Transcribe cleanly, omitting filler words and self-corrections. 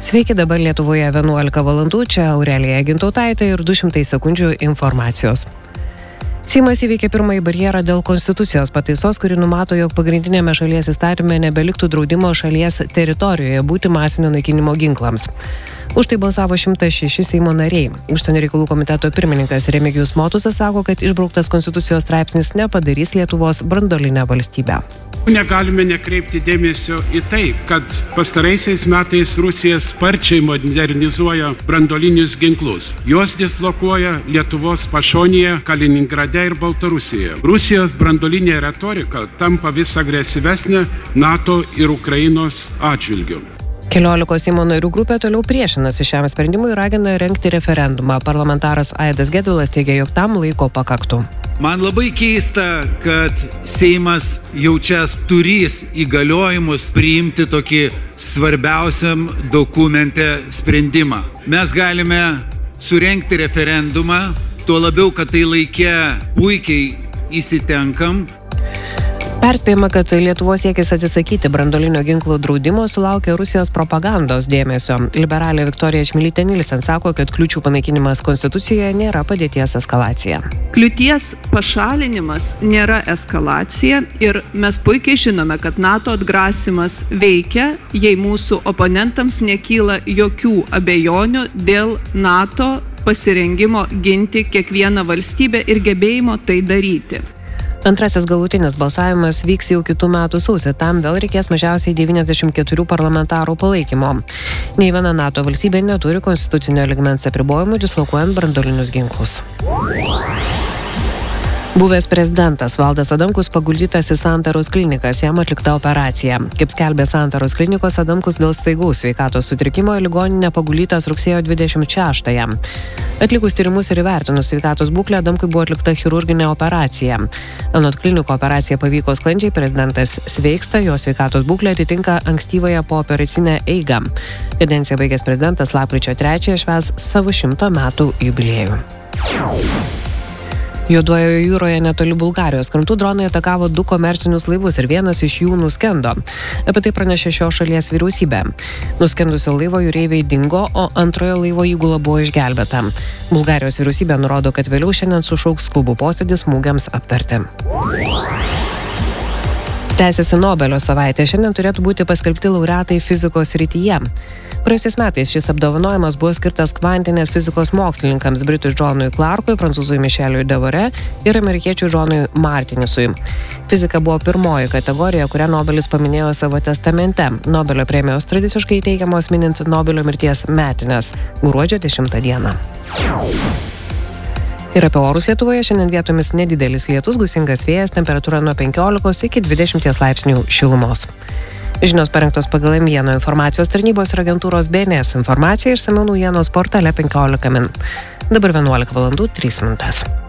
Sveiki, dabar Lietuvoje 11 valandų, čia Aurelija Gintautaitė ir 200 sekundžių informacijos. Seimas įveikė pirmąjį barjerą dėl konstitucijos pataisos, kuri numato, jog pagrindinėme šalies įstatyme nebeliktų draudimo šalies teritorijoje būti masinio naikinimo ginklams. Už tai balsavo 106 Seimo nariai. Užsienio reikalų komiteto pirmininkas Remigijus Motuzas sako, kad išbrauktas konstitucijos straipsnis nepadarys Lietuvos branduolinę valstybę. Negalime nekreipti dėmesio į tai, kad pastaraisiais metais Rusija sparčiai modernizuoja branduolinius ginklus. Juos dislokuoja Lietuvos pašonėje, Kaliningrade ir Baltarusijoje. Rusijos branduolinė retorika tampa vis agresyvesnė NATO ir Ukrainos atžvilgiu. 11 Seimo narių grupė toliau priešinasi šiam sprendimui ir ragina rengti referendumą. Parlamentaras Aidas Gedvilas teigia, jog tam laiko pakaktų. Man labai keista, kad Seimas jau čia turės įgaliojimus priimti tokį svarbiausiam dokumente sprendimą. Mes galime surengti referendumą, tuo labiau, kad tai laike puikiai įsitenkam. Perspėjama, kad Lietuvos siekis atsisakyti branduolinio ginklo draudimo sulaukė Rusijos propagandos dėmesio. Liberalė Viktorija Čmilytė Nilsen sako, kad kliūčių panaikinimas konstitucijoje nėra padėties eskalacija. Kliūties pašalinimas nėra eskalacija ir mes puikiai žinome, kad NATO atgrasimas veikia, jei mūsų oponentams nekyla jokių abejonių dėl NATO pasirengimo ginti kiekvieną valstybę ir gebėjimo tai daryti. Antrasis galutinis balsavimas vyks jau kitų metų sausį. Tam vėl reikės mažiausiai 94 parlamentarų palaikymo. Nei viena NATO valstybė neturi konstitucinio lygmens apribojimų dislokuojant branduolinius ginklus. Buvęs prezidentas Valdas Adamkus paguldytas į Santaros klinikas, jam atlikta operacija. Kaip skelbė Santaros klinikos, Adamkus dėl staigaus sveikatos sutrikimo į ligoninę paguldytas rugsėjo 26-ąją. Atlikus tyrimus ir įvertinus sveikatos būklę, Adamkui buvo atlikta chirurginė operacija. Anot kliniko operacija pavyko sklandžiai, prezidentas sveiksta, jo sveikatos būklė atitinka ankstyvąją pooperacinę eigą. Kadenciją baigęs prezidentas lapkričio 3 švęs savo 100 metų jubiliejų. Juodojoje jūroje netoli Bulgarijos krantų dronai atakavo 2 komercinius laivus ir vienas iš jų nuskendo. Apie tai pranešė šios šalies vyriausybė. Nuskendusio laivo jūreiviai dingo, o antrojo laivo įgula buvo išgelbėta. Bulgarijos vyriausybė nurodo, kad vėliau šiandien sušauks skubų posėdį smūgiams aptarti. Tęsiasi Nobelio savaitė. Šiandien turėtų būti paskelbti laureatai fizikos srityje. Praėjusiais metais šis apdovanojimas buvo skirtas kvantinės fizikos mokslininkams britų Džonui Clarkui, prancūzui Mišeliui Devore ir amerikiečiui Džonui Martinisui. Fizika buvo pirmoji kategorija, kurią Nobelis paminėjo savo testamente. Nobelio premijos tradiciškai teikiamos minint Nobelio mirties metines gruodžio 10 dieną. Ir apie orus Lietuvoje šiandien vietomis nedidelis lietus, gūsingas vėjas, temperatūra nuo 15 iki 20 laipsnių šilumos. Žinios parengtos pagal M1 informacijos tarnybos ir agentūros BNS informaciją ir išsamiau naujienos portale 15 min. Dabar 11 valandų 3 minutės.